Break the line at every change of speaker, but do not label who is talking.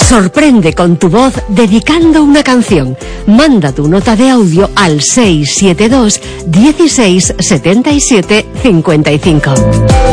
Sorprende con tu voz dedicando una canción. Manda tu nota de audio al 672 16 77 55.